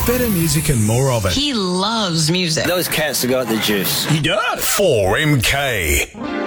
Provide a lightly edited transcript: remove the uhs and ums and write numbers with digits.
Better music and more of it. He loves music. Those cats have got the juice. He does. 4MK.